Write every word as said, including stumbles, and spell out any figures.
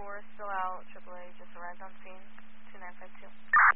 four, still out, triple A, just arrived on scene, two nine five two.